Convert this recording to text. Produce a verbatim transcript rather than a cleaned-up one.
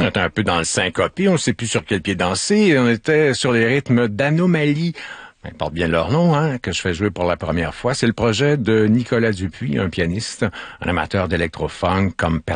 on était un peu dans le syncopé, on ne sait plus sur quel pied danser, on était sur les rythmes d'Anomalie. Ils portent bien leur nom, hein, que je fais jouer pour la première fois. C'est le projet de Nicolas Dupuis, un pianiste, un amateur d'électro-funk comme